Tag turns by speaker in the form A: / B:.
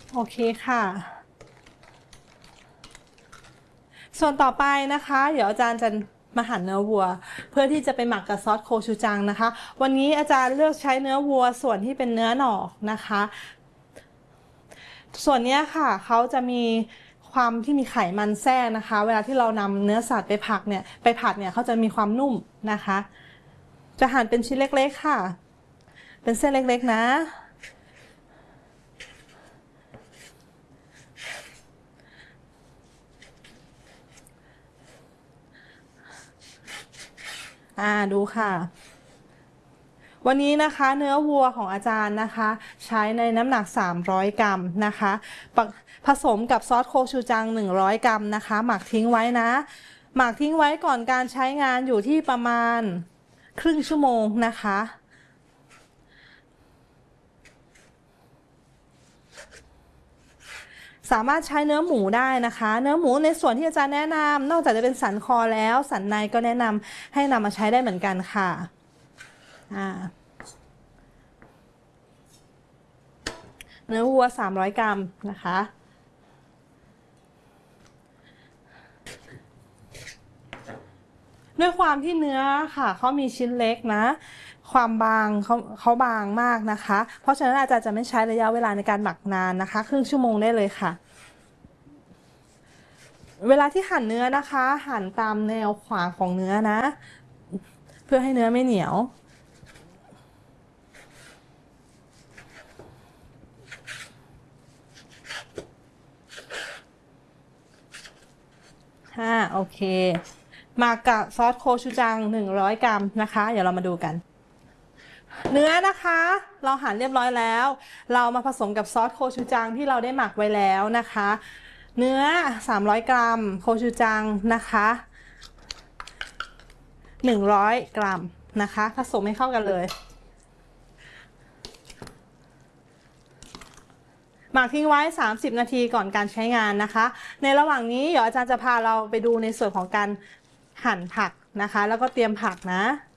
A: โอเคค่ะส่วนต่อไปนะคะเดี๋ยวอาจารย์จะมาหั่นเนื้อวัวเพื่อที่จะไปหมักกับซอสโคชูจังนะคะวันนี้อาจารย์เลือกใช้เนื้อวัวส่วนที่เป็นเนื้อหนอกนะคะส่วนนี้ค่ะเขาจะมีความที่มีไขมันแทรกนะคะเวลาที่เรานำเนื้อสัตว์ไปผัดเนี่ยเขาจะมีความนุ่มนะคะจะหั่นเป็นชิ้นเล็กๆค่ะเป็นเส้นเล็กๆนะดูค่ะวันนี้นะคะเนื้อวัวของอาจารย์นะคะใช้ในน้ำหนัก300 กรัมนะคะผสมกับซอสโคชูจัง100 กรัมนะคะหมักทิ้งไว้นะหมักทิ้งไว้ก่อนการใช้งานอยู่ที่ประมาณครึ่งชั่วโมงนะคะสามารถใช้เนื้อหมูได้นะคะเนื้อหมูในส่วนที่อาจารย์แนะนำนอกจากจะเป็นสันคอแล้วสันในก็แนะนำให้นำมาใช้ได้เหมือนกันค่ะเนื้อวัว300 กรัมนะคะด้วยความที่เนื้อค่ะเขามีชิ้นเล็กนะความบางเขาบางมากนะคะเพราะฉะนั้นอาจารย์จะไม่ใช้ระยะเวลาในการหมักนานนะคะครึ่งชั่วโมงได้เลยค่ะเวลาที่หั่นเนื้อนะคะหั่นตามแนวขวางของเนื้อนะเพื่อให้เนื้อไม่เหนียวโอเคมากับซอสโคชูจัง100 กรัมนะคะเดี๋ยวเรามาดูกันเนื้อนะคะเราหั่นเรียบร้อยแล้วเรามาผสมกับซอสโคชูจังที่เราได้หมักไว้แล้วนะคะเนื้อ300 กรัมโคชูจังนะคะ100 กรัมนะคะผสมให้เข้ากันเลยหมักทิ้งไว้30 นาทีก่อนการใช้งานนะคะในระหว่างนี้เดี๋ยวอาจารย์จะพาเราไปดูในส่วนของการหั่นผักนะคะแล้วก็เตรียมผักนะ